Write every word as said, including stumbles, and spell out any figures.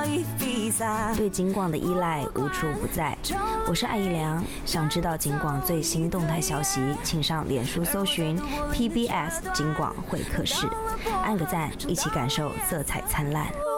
对警广的依赖无处不在。我是艾怡良，想知道警广最新动态消息，请上脸书搜寻 P B S 警广会客室，按个赞，一起感受色彩灿烂。